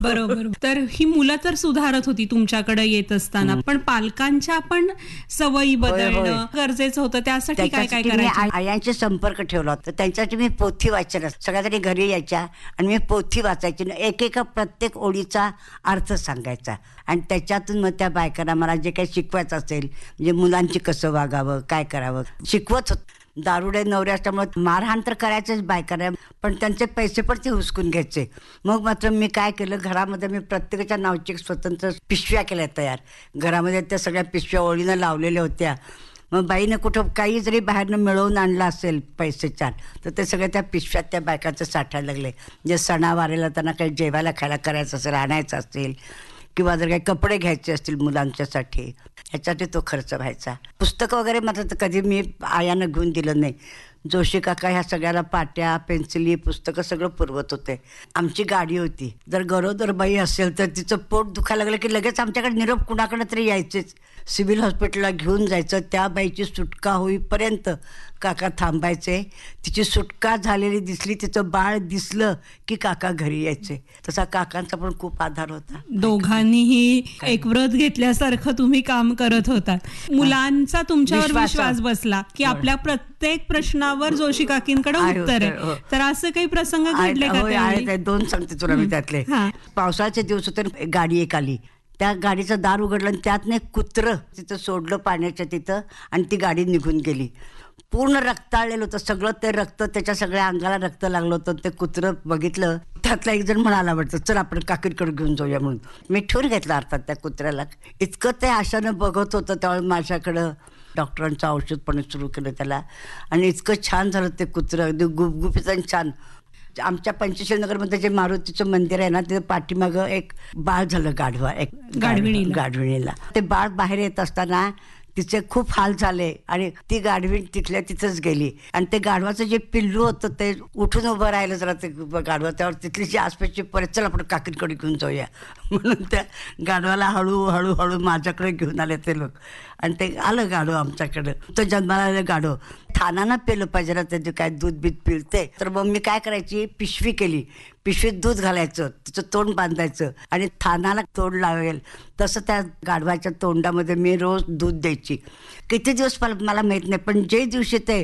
बरोबर. तर ही मुलं तर सुधारत होती तुमच्याकडे येत असताना, पण पालकांच्या पण सवयी बदलणं गरजेचं होतं. त्यासाठी काय काय करायचं? आयांशी संपर्क ठेवला होता. त्यांच्यासाठी मी पोथी वाचन, सगळ्यातरी घरी यायच्या आणि मी पोथी वाचायची, एकेका प्रत्येक ओळीचा अर्थ सांगायचा आणि त्याच्यातून मग त्या बायकांना मला जे काही शिकवायचं असेल, म्हणजे मुलांची कसं वागावं, काय करावं शिकवत होत. दारुडे नवरे असल्यामुळे मारहाण तर करायचेच बायकांना, पण त्यांचे पैसे पण ते हुसकून घ्यायचे. मग मात्र मी काय केलं, घरामध्ये मी प्रत्येकाच्या नावची एक स्वतंत्र पिशव्या केल्या तयार. घरामध्ये त्या सगळ्या पिशव्या ओळीनं लावलेल्या होत्या. मग बाईनं कुठं काही जरी बाहेरनं मिळवून आणलं असेल पैसे चार, तर ते सगळे त्या पिशव्यात त्या बायकांचं साठायला लागले. म्हणजे सणावारेला त्यांना काही जेवायला खायला करायचं असेल, आणायचं असेल, किंवा जर काही कपडे घ्यायचे असतील मुलांच्यासाठी, ह्याच्यासाठी तो खर्च व्हायचा. पुस्तकं वगैरे मात्र कधी मी आयानं घेऊन दिलं नाही. जोशी काका ह्या सगळ्याला पाट्या, पेन्सिली, पुस्तकं सगळं पुरवत होते. आमची गाडी होती. जर गरोदर बाई असेल तर तिचं पोट दुखायला लागलं की लगेच आमच्याकडे निरोप कुणाकडे तरी यायचेच. सिव्हिल हॉस्पिटलला घेऊन जायचं. त्या बाईची सुटका होईपर्यंत काका थांबायचे. तिची सुटका झालेली दिसली, तिचं बाळ दिसलं की काका घरी यायचे. तसा काकांचा पण खूप आधार होता. दोघांनीही एक व्रत घेतल्यासारखं तुम्ही काम करत होतात. मुलांचा तुमच्यावर विश्वास बसला की आपल्या प्रत्येक प्रश्नावर जोशी काकींकडे उत्तर आहे. तर असं काही प्रसंग घडले का? दोन सांगते तुला मी त्यातले. पावसाळ्याचे दिवस होते, गाडी एक आली. त्या गाडीचं दार उघडलं आणि त्यातनं एक कुत्रं तिथं सोडलं पाण्याच्या तिथं आणि ती गाडी निघून गेली. पूर्ण रक्ताळलेलं होतं सगळं. ते रक्त त्याच्या सगळ्या अंगाला रक्त लागलं होतं. ते कुत्रं बघितलं. त्यातला एक जण म्हणाला, वाटतं चल आपण काकीकडे घेऊन जाऊया म्हणून. मी ठेवून घेतला अर्थात त्या कुत्र्याला. इतकं ते आशानं बघत होतं त्यावेळी माझ्याकडं. डॉक्टरांचं औषध पण सुरू केलं त्याला आणि इतकं छान झालं ते कुत्रं, अगदी गुपगुपीत आणि छान. आमच्या पंचशीलनगरमध्ये जे मारुतीचं मंदिर आहे ना, तिथे पाठीमागं एक बाळ झालं, गाढवा, एक गाढविणीला. ते बाळ बाहेर येत असताना तिचे खूप हाल झाले आणि ती गाढवीण तिथल्या तिथंच गेली आणि ते गाढवाचं जे पिल्लू होतं ते उठून उभं राहिलं. जरा ते गाढवा त्यावर तिथली जी आसपासची परत चल आपण काकींकडे घेऊन जाऊया म्हणून त्या गाढवाला हळूहळू हळू माझ्याकडे घेऊन आले ते लोक आणि ते आलं गाढव आमच्याकडं. तो जन्माला आलं गाढव. थानानं पेलं पाहिजे ना, त्याचे काय दूध बीत पिळते. तर मग मी काय करायची, पिशवी केली. पिशवीत दूध घालायचं, तिचं तोंड बांधायचं आणि थानाला तोंड लावेल तसं त्या गाढवाच्या तोंडामध्ये मी रोज दूध द्यायची. किती दिवस मला माहीत नाही, पण जे दिवशी ते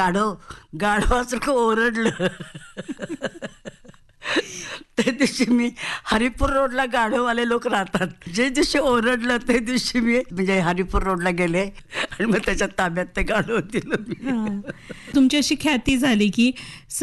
गाढवासारखं ओरडलं त्या दिवशी मी, हरिपूर रोडला गाढववाले लोक राहतात, जे दिवशी ओरडलं ते दिवशी मी म्हणजे हरिपूर रोडला गेले आणि मग त्याच्या ताब्यात ते गाढव दिलं मी. तुमची अशी ख्याती झाली की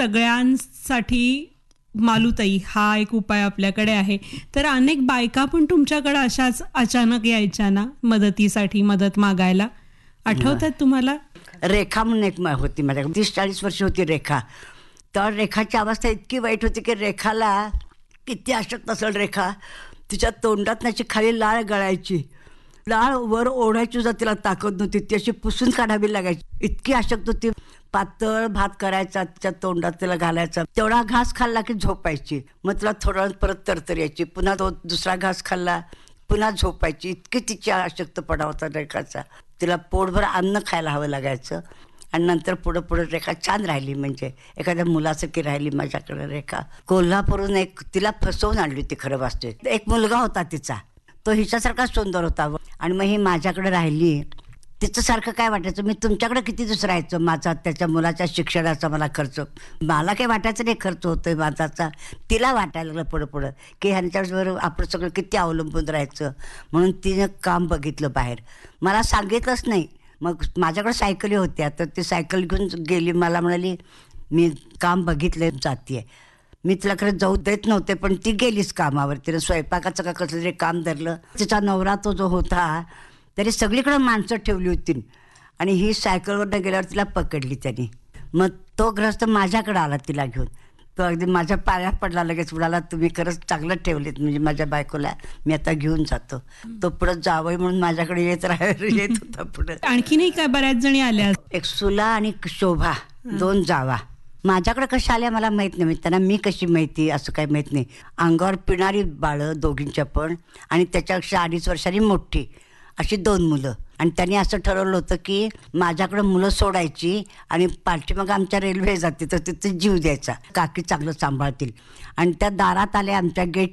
सगळ्यांसाठी मालुताई हा एक उपाय आपल्याकडे आहे. तर अनेक बायका पण तुमच्याकडे अशाच अचानक यायच्या ना मदतीसाठी, मदत मागायला. आठवतात तुम्हाला? रेखा म्हणून एक होती माझ्याकडे, 30-40 वर्ष होती रेखा. तर रेखाची अवस्था इतकी वाईट होती की रेखाला किती अशक्त असेल रेखा, तिच्या तोंडात त्याची खाली लाळ गळायची. लाळ वर ओढायची सुद्धा तिला ताकद नव्हती, ती अशी पुसून काढावी लागायची. इतकी अशक्त होती. पातळ भात करायचा, तिच्या तोंडात तिला घालायचा. तेवढा घास खाल्ला की झोपायची. मग तिला थोडा वेळ परत तरतरी यायची. पुन्हा तो दुसरा घास खाल्ला, पुन्हा झोपायची. इतकी तिची अशक्तपणा होता रेखाचा. तिला पोटभर अन्न खायला हवं लागायचं आणि नंतर पुढं रेखा छान राहिली, म्हणजे एखाद्या मुलासारखी राहिली माझ्याकडे रेखा. कोल्हापूरहून एक तिला फसवून आणली होती खरं वाचते. एक मुलगा होता तिचा, तो हिच्यासारखा सुंदर होता आणि मग ही माझ्याकडे राहिली. तिचं सारखं काय वाटायचं, मी तुमच्याकडे किती दिवस राहायचं, माझा त्याच्या मुलाच्या शिक्षणाचा मला खर्च, मला काही वाटायचं नाही खर्च होतोय माझाचा. तिला वाटायला लागलं पुढं की ह्यांच्याबरोबर आपण सगळं किती अवलंबून राहायचं. म्हणून तिनं काम बघितलं बाहेर, मला सांगितलंच नाही. मग माझ्याकडे सायकली होत्या, तर ती सायकल घेऊन गेली. मला म्हणाली मी काम बघितलं, जातीये. मी तिला खरं जाऊ देत नव्हते, पण ती गेलीच कामावर. तिनं स्वयंपाकाचं का कसलं तरी काम धरलं. तिचा नवरा तो जो होता तरी सगळीकडे माणसं ठेवली होती आणि ही सायकलवरनं गेल्यावर तिला पकडली त्यांनी. मग तो ग्रस्त माझ्याकडे आला तिला घेऊन. तो अगदी माझ्या पाया पडला, लगेच म्हणाला तुम्ही खरंच चांगलं ठेवलेत, म्हणजे माझ्या बायकोला मी आता घेऊन जातो. तो पुढं जावई म्हणून माझ्याकडे येत होता पुढं. आणखीनही काय बऱ्याच जणी आल्या, एक सुला आणि शोभा, 2 जावा. माझ्याकडे कशा आल्या मला माहीत नाही, त्यांना मी कशी माहिती असं काही माहीत नाही. अंगावर पिणारी बाळं दोघींच्या पण, आणि त्याच्यापेक्षा 2.5 वर्षांनी मोठी, अशी 2 मुलं. आणि त्यांनी असं ठरवलं होतं की माझ्याकडं मुलं सोडायची आणि पाठीमागं आमच्या रेल्वे जाते तर तिथे जीव द्यायचा, काकी चांगलं सांभाळतील. आणि त्या दारात आल्या आमच्या गेट